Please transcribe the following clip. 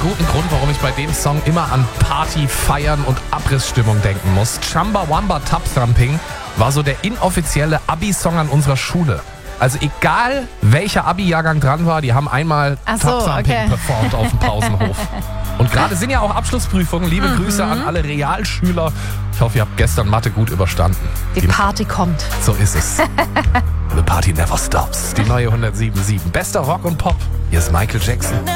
guten Grund, warum ich bei dem Song immer an Party, Feiern und Abrissstimmung denken muss. Chumbawamba Tub Thumping war so der inoffizielle Abi-Song an unserer Schule. Also egal, welcher Abi-Jahrgang dran war, die haben einmal Tub Thumping performt auf dem Pausenhof. Und gerade sind ja auch Abschlussprüfungen. Liebe Grüße an alle Realschüler. Ich hoffe, ihr habt gestern Mathe gut überstanden. Die Party kommt. So ist es. The party never stops. Die neue 107.7. Bester Rock und Pop. Hier ist Michael Jackson.